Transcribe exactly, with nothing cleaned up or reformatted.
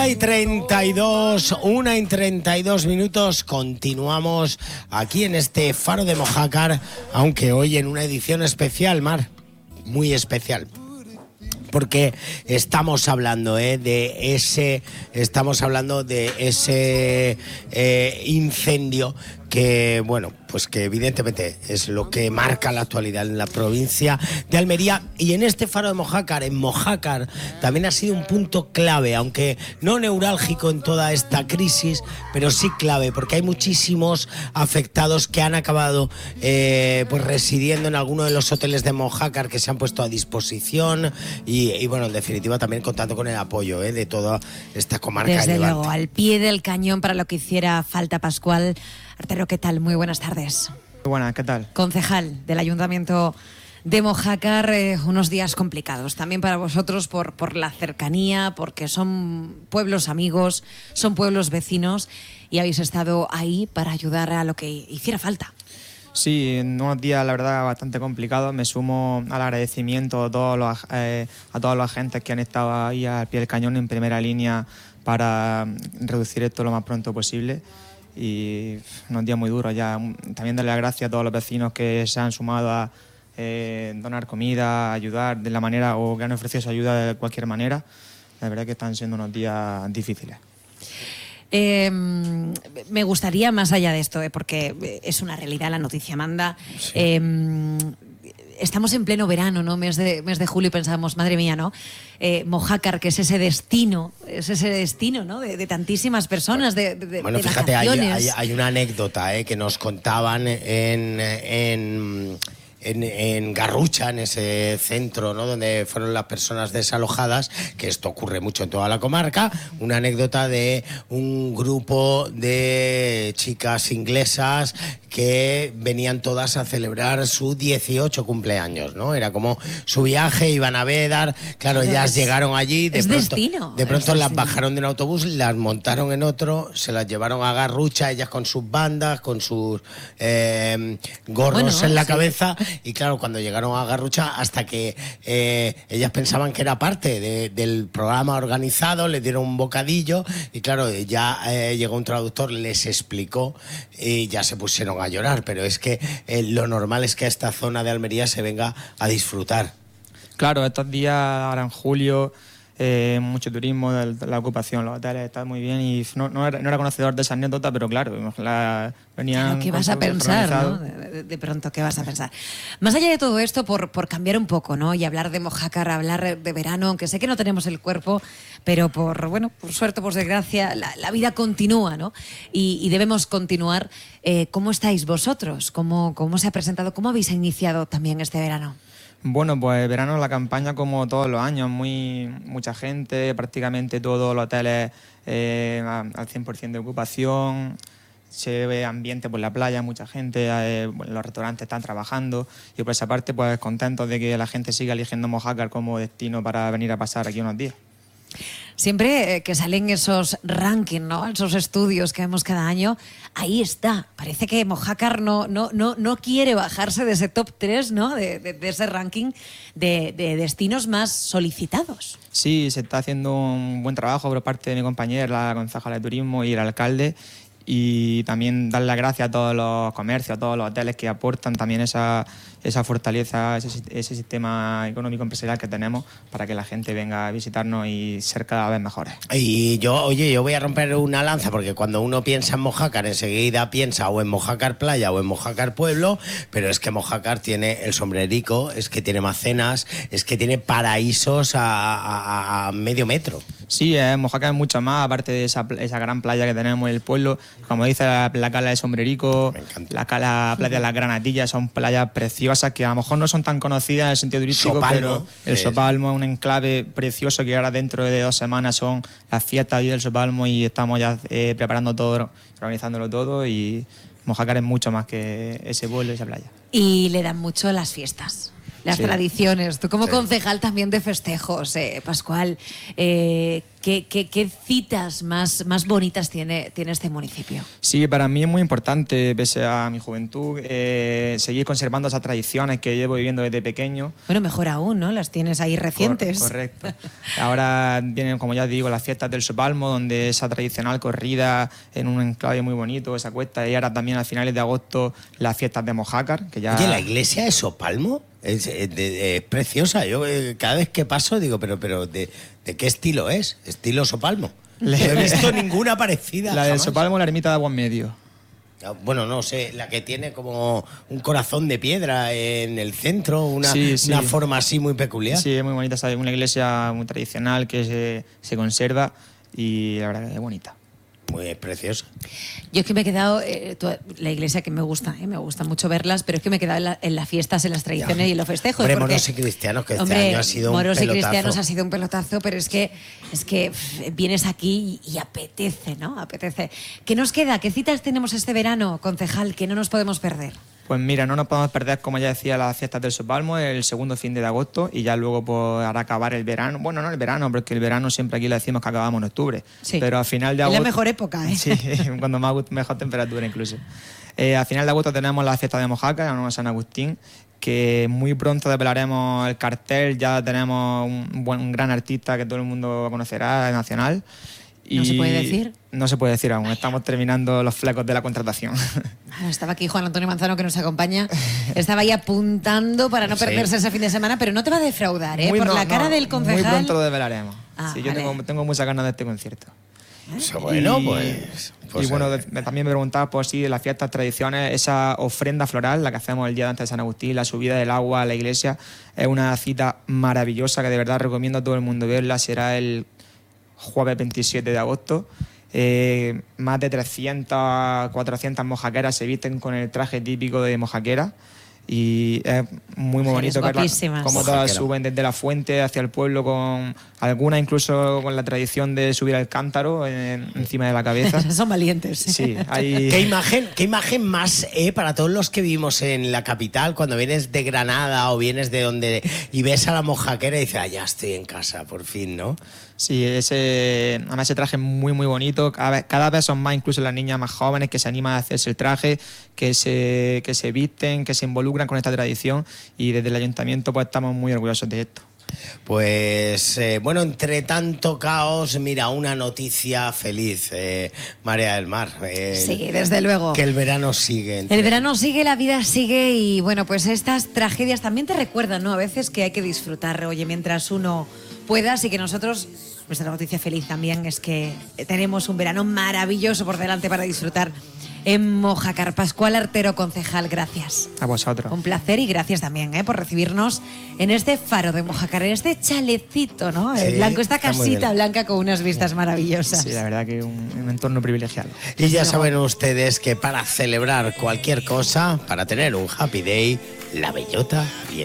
y treinta y dos, una y treinta y dos minutos, continuamos aquí en este Faro de Mojácar, aunque hoy en una edición especial, Mar, muy especial. Porque estamos hablando eh, de ese, estamos hablando de ese eh, incendio que, bueno, pues que evidentemente es lo que marca la actualidad en la provincia de Almería. Y en este Faro de Mojácar, en Mojácar, también ha sido un punto clave, aunque no neurálgico en toda esta crisis, pero sí clave, porque hay muchísimos afectados que han acabado eh, pues residiendo en alguno de los hoteles de Mojácar que se han puesto a disposición y, y bueno, en definitiva también contando con el apoyo eh, de toda esta comarca. Desde luego, al pie del cañón para lo que hiciera falta. Pascual Artero, ¿qué tal? Muy buenas tardes. Muy buenas, ¿qué tal? Concejal del Ayuntamiento de Mojácar, eh, unos días complicados también para vosotros por, por la cercanía, porque son pueblos amigos, son pueblos vecinos y habéis estado ahí para ayudar a lo que hiciera falta. Sí, en unos días la verdad bastante complicados. Me sumo al agradecimiento a todos los, eh, a todos los agentes que han estado ahí al pie del cañón en primera línea para reducir esto lo más pronto posible. Y unos días muy duros ya. También darle las gracias a todos los vecinos que se han sumado a eh, donar comida, ayudar de la manera o que han ofrecido su ayuda de cualquier manera. La verdad que están siendo unos días difíciles. Eh, me gustaría, más allá de esto, eh, porque es una realidad, la noticia manda, sí. eh, estamos en pleno verano, ¿no? Mes de, mes de julio y pensábamos, madre mía, ¿no? Eh, Mojácar, que es ese destino, es ese destino, ¿no? De, de tantísimas personas, de, de Bueno, de fíjate, hay, vacaciones. hay, hay una anécdota eh, que nos contaban en... en En, en Garrucha, en ese centro, ¿no?, donde fueron las personas desalojadas, que esto ocurre mucho en toda la comarca, una anécdota de un grupo de chicas inglesas que venían todas a celebrar su dieciocho cumpleaños, ¿no? Era como su viaje, iban a Vedar, claro, ellas es, llegaron allí, de es pronto, destino, de pronto es las destino. bajaron de un autobús, las montaron en otro, se las llevaron a Garrucha, ellas con sus bandas, con sus eh, gorros bueno, en la sí. cabeza. Y claro, cuando llegaron a Garrucha, hasta que eh, ellas pensaban que era parte de, del programa organizado, les dieron un bocadillo y claro, ya eh, llegó un traductor, les explicó y ya se pusieron a llorar. Pero es que eh, lo normal es que a esta zona de Almería se venga a disfrutar. Claro, estos días, ahora en julio, eh, mucho turismo, de la ocupación, los hoteles están muy bien y no, no, era, no era conocedor de esa anécdota, pero claro, la, venían... Claro, ¿qué vas a pensar, no? De, de pronto, ¿qué vas a pensar? Más allá de todo esto, por, por cambiar un poco, ¿no? Y hablar de Mojácar, hablar de verano, aunque sé que no tenemos el cuerpo, pero por, bueno, por suerte, por desgracia, la, la vida continúa, ¿no? Y, y debemos continuar. Eh, ¿Cómo estáis vosotros? ¿Cómo, ¿Cómo se ha presentado? ¿Cómo habéis iniciado también este verano? Bueno, pues verano la campaña como todos los años, muy mucha gente, prácticamente todos los hoteles eh, al cien por ciento de ocupación, se ve ambiente por la playa, mucha gente, eh, bueno, los restaurantes están trabajando y por esa parte pues contentos de que la gente siga eligiendo Mojácar como destino para venir a pasar aquí unos días. Siempre eh, que salen esos rankings, ¿no?, esos estudios que vemos cada año, ahí está. Parece que Mojácar no, no, no, no quiere bajarse de ese top tres, ¿no?, de, de, de ese ranking de, de destinos más solicitados. Sí, se está haciendo un buen trabajo por parte de mi compañera, la concejala de turismo y el alcalde. Y también dar las gracias a todos los comercios, a todos los hoteles que aportan también esa, esa fortaleza, ese, ese sistema económico empresarial que tenemos para que la gente venga a visitarnos y ser cada vez mejores. Y yo, oye, yo voy a romper una lanza porque cuando uno piensa en Mojácar enseguida piensa o en Mojácar Playa o en Mojácar Pueblo, pero es que Mojácar tiene el sombrerico, es que tiene Macenas, es que tiene paraísos a, a, a medio metro. Sí, eh, Mojácar es mucho más, aparte de esa, esa gran playa que tenemos en el pueblo. Como dice la, la cala de Sombrerico, la cala playa de las Granadillas, son playas preciosas que a lo mejor no son tan conocidas en el sentido turístico, Sopalmo, pero el es. Sopalmo es un enclave precioso que ahora dentro de dos semanas son las fiestas del Sopalmo y estamos ya eh, preparando todo, organizándolo todo y Mojácar es mucho más que ese pueblo y esa playa. Y le dan mucho las fiestas. las Sí. tradiciones. Tú como Sí. concejal también de festejos, eh, Pascual, eh, ¿qué, qué, qué citas más, más bonitas tiene, tiene este municipio? Sí, para mí es muy importante, pese a mi juventud, eh, seguir conservando esas tradiciones que llevo viviendo desde pequeño. Bueno, mejor aún, ¿no? Las tienes ahí recientes. Cor- correcto. Ahora vienen, como ya digo, las fiestas del Sopalmo, donde esa tradicional corrida en un enclave muy bonito, esa cuesta, y ahora también a finales de agosto las fiestas de Mojácar, que ya... Oye, la iglesia de Sopalmo es, es de- es preciosa. Yo eh, cada vez que paso digo, pero, pero ¿de, de qué estilo es? ¿Estilo Sopalmo? No he visto ninguna parecida. La del jamás. Sopalmo, la ermita de Agua en Medio. Ah, Bueno, no sé, la que tiene como un corazón de piedra en el centro, una, Sí, sí. una forma así muy peculiar. Sí, es muy bonita, es una iglesia muy tradicional que se, se conserva y la verdad que es bonita. Muy preciosa. Yo es que me he quedado, eh, toda- la iglesia que me gusta, eh, me gusta mucho verlas, pero es que me he quedado en, la- en las fiestas, en las tradiciones Ya. y en los festejos. Hombre, porque, moros y cristianos, que este hombre, año ha sido un moros y pelotazo. cristianos ha sido un pelotazo, pero es que, es que pff, vienes aquí y, y apetece, ¿no? Apetece. ¿Qué nos queda? ¿Qué citas tenemos este verano, concejal, que no nos podemos perder? Pues mira, no nos podemos perder, como ya decía, las fiestas del Sopalmo el segundo fin de agosto y ya luego pues, hará acabar el verano. Bueno, no el verano, porque el verano siempre aquí le decimos que acabamos en octubre. Sí. Pero a final de Es la agosto... mejor época, ¿eh? Sí, cuando más gust- mejor temperatura incluso. Eh, a final de agosto tenemos la fiesta de Mojácar, la nueva San Agustín, que muy pronto desvelaremos el cartel, ya tenemos un, buen, un gran artista que todo el mundo conocerá, nacional. ¿No se Y puede decir? No se puede decir aún, estamos terminando los flecos de la contratación. Ah, estaba aquí Juan Antonio Manzano, que nos acompaña. Estaba ahí apuntando para no Sí. perderse ese fin de semana, pero no te va a defraudar, ¿eh? Muy Por no- la cara no, del concejal. Muy pronto lo desvelaremos. Ah, sí, yo vale. tengo, tengo muchas ganas de este concierto. Eso, bueno, Y- pues, pues, y bueno, eh, de- me- también me preguntaba por si las fiestas, tradiciones, esa ofrenda floral, la que hacemos el día antes de San Agustín, la subida del agua a la iglesia, es una cita maravillosa que de verdad recomiendo a todo el mundo verla. Será el jueves veintisiete de agosto. Eh, más de trescientas, cuatrocientas mojaqueras se visten con el traje típico de mojaquera. Y es muy, muy Mujeres bonito verla, guapísimas. cómo Mojaquera. todas suben desde la fuente hacia el pueblo, con algunas incluso con la tradición de subir al cántaro en- encima de la cabeza. Son valientes. Sí, hay... ¿Qué imagen, qué imagen más eh, para todos los que vivimos en la capital, cuando vienes de Granada o vienes de donde y ves a la mojaquera y dices, ah, ya estoy en casa, por fin, ¿no? Sí, ese, además ese traje es muy, muy bonito. Cada vez, cada vez son más incluso las niñas más jóvenes que se animan a hacerse el traje, que se, que se visten, que se involucran con esta tradición y desde el ayuntamiento pues estamos muy orgullosos de esto. Pues eh, bueno, entre tanto caos, mira, una noticia feliz, eh, María del Mar. eh, Sí, desde luego. Que el verano sigue. entre- El verano sigue, la vida sigue y bueno, pues estas tragedias también te recuerdan, ¿no? A veces que hay que disfrutar, oye, mientras uno pueda, así que nosotros, nuestra noticia feliz también es que tenemos un verano maravilloso por delante para disfrutar en Mojácar. Pascual Artero, concejal, gracias. A vosotros. Un placer y gracias también ¿eh? por recibirnos en este faro de Mojácar, en este chalecito, ¿no? Sí, El blanco, esta está muy casita bien. blanca con unas vistas maravillosas. Sí, la verdad que un, un entorno privilegiado. Y ya saben ustedes que para celebrar cualquier cosa, para tener un happy day, la bellota y